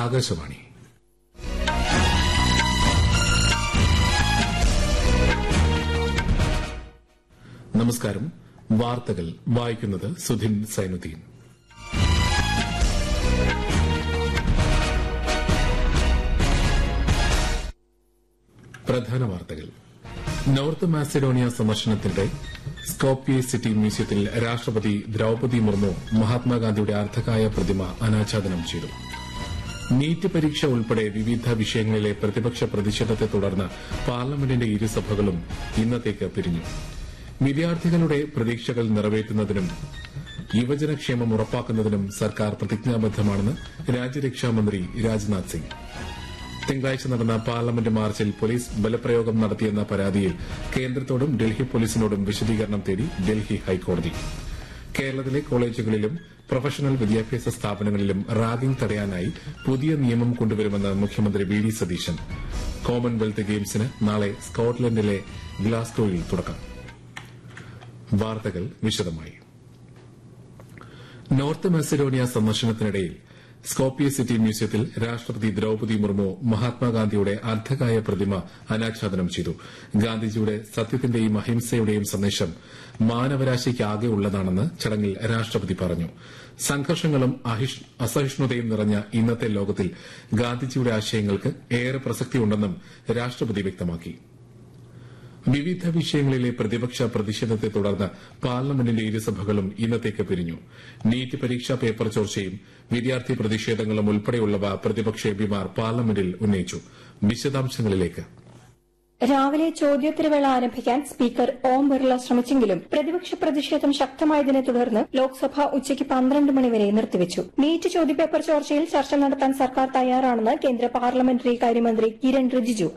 ആകാശവാണി. നമസ്കാരം. വാർത്തകൾ വായിക്കുന്നത് സുധിൻ സൈനുദ്ദീൻ. പ്രധാന വാർത്തകൾ. നോർത്ത് മാസിഡോണിയ സന്ദർശനത്തിന്റെ സ്കോപ്യെ സിറ്റി മ്യൂസിയത്തിൽ രാഷ്ട്രപതി ദ്രൌപദി മുർമു മഹാത്മാഗാന്ധിയുടെ അർദ്ധകായ പ്രതിമ അനാച്ഛാദനം ചെയ്തു. നീറ്റ് പരീക്ഷ ഉൾപ്പെടെ വിവിധ വിഷയങ്ങളിലെ പ്രതിപക്ഷ പ്രതിഷേധത്തെ തുടർന്ന് പാർലമെന്റിന്റെ ഇരുസഭകളും ഇന്നത്തേക്ക് പിരിഞ്ഞു. വിദ്യാർത്ഥികളുടെ പ്രതീക്ഷകൾ നിറവേറ്റുന്നതിനും യുവജനക്ഷേമം ഉറപ്പാക്കുന്നതിനും സർക്കാർ പ്രതിജ്ഞാബദ്ധമാണെന്ന് രാജ്യരക്ഷാമന്ത്രി രാജ്നാഥ് സിംഗ്. തിങ്കളാഴ്ച നടന്ന പാർലമെന്റ് മാർച്ചിൽ പോലീസ് ബലപ്രയോഗം നടത്തിയെന്ന പരാതിയിൽ കേന്ദ്രത്തോടും ഡൽഹി പോലീസിനോടും വിശദീകരണം തേടി ഡൽഹി ഹൈക്കോടതി. കേരളത്തിലെ കോളേജുകളിലും പ്രൊഫഷണൽ വിദ്യാഭ്യാസ സ്ഥാപനങ്ങളിലും റാഗിംഗ് തടയാനായി പുതിയ നിയമം കൊണ്ടുവരുമെന്ന് മുഖ്യമന്ത്രി വി ഡി സതീശൻ. കോമൺവെൽത്ത് ഗെയിംസിന് നാളെ സ്കോട്ട്ലൻഡിലെ ഗ്ലാസ്ഗോയിൽ തുടക്കം. വാർത്തകൾ വിശദമായി. നോർത്ത് മാസിഡോണിയ സന്ദർശനത്തിനിടയിൽ സ്കോപ്യെ സിറ്റി മ്യൂസിയത്തിൽ രാഷ്ട്രപതി ദ്രൌപദി മുർമു മഹാത്മാഗാന്ധിയുടെ അർദ്ധകായ പ്രതിമ അനാച്ഛാദനം ചെയ്തു. ഗാന്ധിജിയുടെ സത്യത്തിന്റെയും അഹിംസയുടെയും സന്ദേശം മാനവരാശിക്കാകെ ഉള്ളതാണെന്ന് ചടങ്ങിൽ രാഷ്ട്രപതി പറഞ്ഞു. സംഘർഷങ്ങളും അസഹിഷ്ണുതയും നിറഞ്ഞ ഇന്നത്തെ ലോകത്തിൽ ഗാന്ധിജിയുടെ ആശയങ്ങൾക്ക് ഏറെ പ്രസക്തിയുണ്ടെന്നും രാഷ്ട്രപതി വ്യക്തമാക്കി. വിവിധ വിഷയങ്ങളിലെ പ്രതിപക്ഷ പ്രതിഷേധത്തെ തുടർന്ന് പാർലമെന്റിന്റെ ഇരുസഭകളും ഇന്നത്തേക്ക് പിരിഞ്ഞു. നീറ്റ് പരീക്ഷാ പേപ്പർ ചോർച്ചയും വിദ്യാർത്ഥി പ്രതിഷേധങ്ങളും ഉൾപ്പെടെയുള്ളവ പ്രതിപക്ഷ എംപിമാർ പാർലമെന്റിൽ ഉന്നയിച്ചു. വിശദാംശങ്ങളിലേക്ക്. രാവിലെ ചോദ്യോത്തരവേള ആരംഭിക്കാൻ സ്പീക്കർ ഓം ബിർള ശ്രമിച്ചെങ്കിലും പ്രതിപക്ഷ പ്രതിഷേധം ശക്തമായതിനെ തുടർന്ന് ലോക്സഭ ഉച്ചയ്ക്ക് 12 മണിവരെ നിർത്തിവച്ചു. നീറ്റ് ചോദ്യപേപ്പർ ചോർച്ചയിൽ ചർച്ച നടത്താൻ സർക്കാർ തയ്യാറാണെന്ന് കേന്ദ്ര പാർലമെന്ററി കാര്യമന്ത്രി കിരൺ റിജിജു